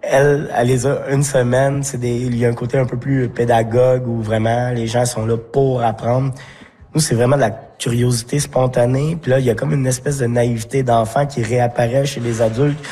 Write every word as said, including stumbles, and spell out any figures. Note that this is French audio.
Elle, elle les a une semaine. C'est des, il y a un côté un peu plus pédagogue où vraiment les gens sont là pour apprendre. Nous, c'est vraiment de la curiosité spontanée. Puis là, il y a comme une espèce de naïveté d'enfant qui réapparaît chez les adultes.